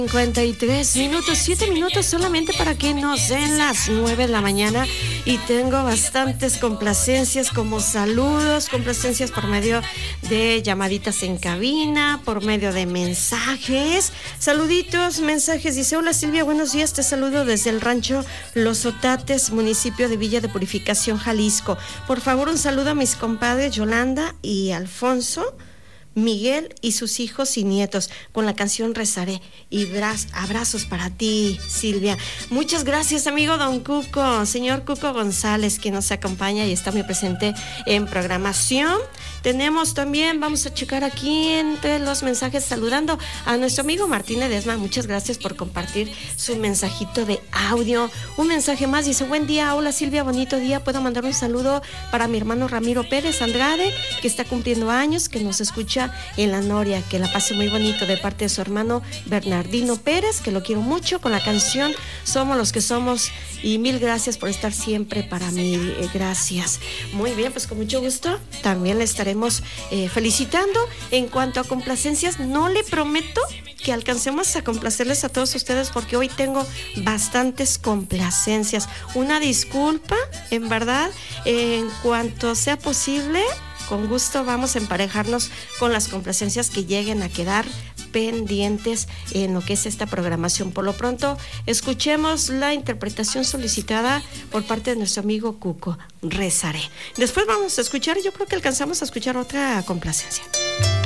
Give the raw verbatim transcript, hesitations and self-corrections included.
cincuenta y tres minutos, siete minutos solamente para que nos den las nueve de la mañana y tengo bastantes complacencias como saludos, complacencias por medio de llamaditas en cabina, por medio de mensajes, saluditos, mensajes. Dice: hola Silvia, buenos días, te saludo desde el rancho Los Otates, municipio de Villa de Purificación, Jalisco. Por favor, un saludo a mis compadres Yolanda y Alfonso, Miguel y sus hijos y nietos, con la canción Rezaré. Y braz- abrazos para ti, Silvia. Muchas gracias, amigo don Cuco, señor Cuco González, que nos acompaña y está muy presente en programación. Tenemos también, vamos a checar aquí entre los mensajes, saludando a nuestro amigo Martín Ledesma. Muchas gracias por compartir su mensajito de audio. Un mensaje más, dice: buen día, hola Silvia, bonito día. Puedo mandar un saludo para mi hermano Ramiro Pérez Andrade, que está cumpliendo años, que nos escucha en La Noria. Que la pase muy bonito de parte de su hermano Bernardino Pérez, que lo quiero mucho, con la canción Somos los que somos. Y mil gracias por estar siempre para mí. Eh, gracias. Muy bien, pues con mucho gusto también le estaremos eh, felicitando. En cuanto a complacencias, no le prometo que alcancemos a complacerles a todos ustedes, porque hoy tengo bastantes complacencias. Una disculpa, en verdad, eh, en cuanto sea posible, con gusto vamos a emparejarnos con las complacencias que lleguen a quedar pendientes en lo que es esta programación. Por lo pronto, escuchemos la interpretación solicitada por parte de nuestro amigo Cuco, Rezaré. Después vamos a escuchar, yo creo que alcanzamos a escuchar otra complacencia.